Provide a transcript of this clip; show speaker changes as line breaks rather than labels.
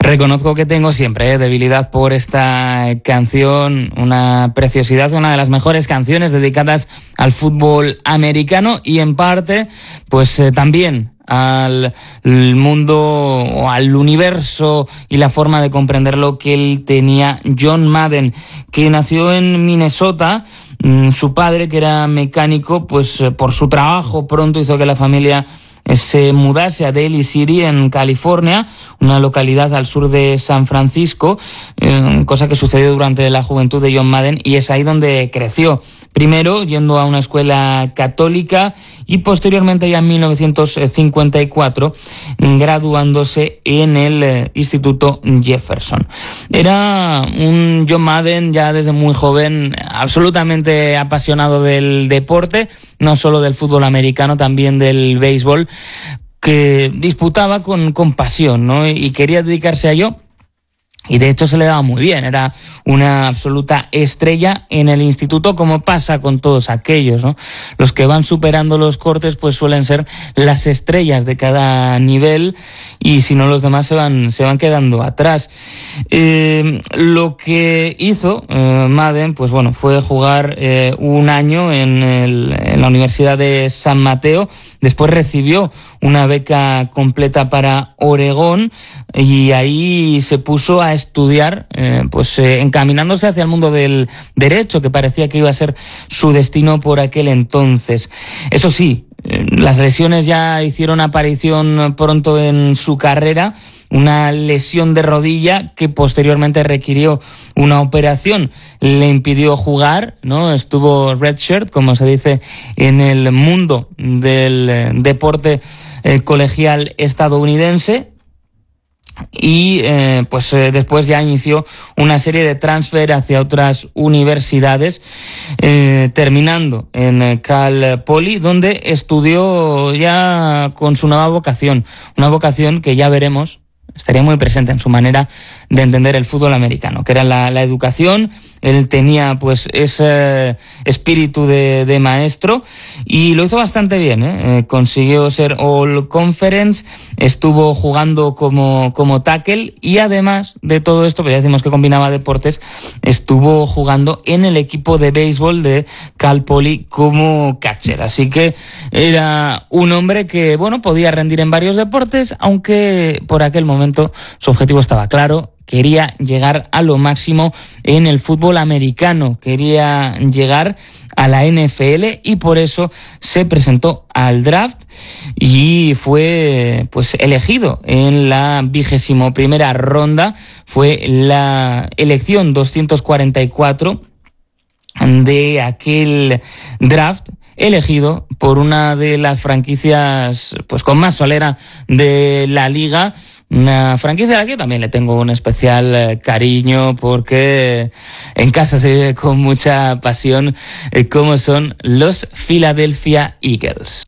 Reconozco que tengo siempre debilidad por esta canción, una preciosidad, una de las mejores canciones dedicadas al fútbol americano y en parte pues también al mundo o al universo y la forma de comprenderlo que él tenía John Madden, que nació en Minnesota. Su padre, que era mecánico, pues por su trabajo pronto hizo que la familia se mudase a Daly City, en California, una localidad al sur de San Francisco, cosa que sucedió durante la juventud de John Madden, y es ahí donde creció. Primero yendo a una escuela católica y posteriormente, ya en 1954, graduándose en el Instituto Jefferson. Era un John Madden ya desde muy joven absolutamente apasionado del deporte, no solo del fútbol americano, también del béisbol, que disputaba con pasión, ¿no? Y quería dedicarse a ello. Y de hecho se le daba muy bien, era una absoluta estrella en el instituto, como pasa con todos aquellos, ¿no? Los que van superando los cortes pues suelen ser las estrellas de cada nivel, y si no, los demás se van quedando atrás. Lo que hizo Madden, pues bueno, fue jugar un año en la Universidad de San Mateo. Después recibió una beca completa para Oregón y ahí se puso a estudiar, encaminándose hacia el mundo del derecho, que parecía que iba a ser su destino por aquel entonces. Eso sí, las lesiones ya hicieron aparición pronto en su carrera. Una lesión de rodilla que posteriormente requirió una operación, le impidió jugar, ¿no? Estuvo redshirt, como se dice en el mundo del deporte colegial estadounidense. Y después ya inició una serie de transfer hacia otras universidades, terminando en Cal Poly, donde estudió ya con su nueva vocación, una vocación que ya veremos estaría muy presente en su manera de entender el fútbol americano, que era la educación. Él tenía pues ese espíritu de maestro y lo hizo bastante bien, consiguió ser All Conference, estuvo jugando como tackle y además de todo esto, pues ya decimos que combinaba deportes, estuvo jugando en el equipo de béisbol de Cal Poly como catcher. Así que era un hombre que, bueno, podía rendir en varios deportes, aunque por aquel momento su objetivo estaba claro. Quería llegar a lo máximo en el fútbol americano, quería llegar a la NFL y por eso se presentó al draft y fue pues elegido en la 21ª ronda. Fue la elección 244 de aquel draft, elegido por una de las franquicias pues con más solera de la liga. Una franquicia a la que también le tengo un especial cariño porque en casa se vive con mucha pasión, como son los Philadelphia Eagles.